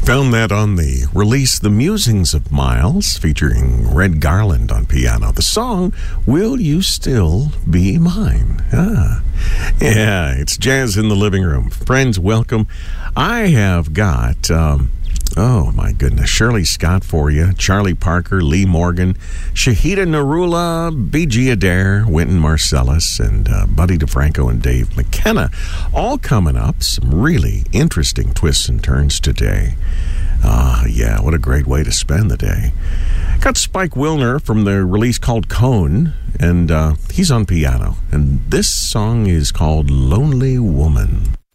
Found that on the release The Musings of Miles, featuring Red Garland on piano. The song, Will You Still Be Mine? Yeah, it's Jazz in the Living Room. Friends, welcome. I have got, oh my goodness, Shirley Scott for you, Charlie Parker, Lee Morgan, Shahida Narula, B.G. Adair, Wynton Marsalis, and Buddy DeFranco and Dave McKenna. All coming up. Some really interesting twists and turns today. Yeah, what a great way to spend the day. Got Spike Wilner from the release called Cone, and he's on piano. And this song is called Lonely Woman.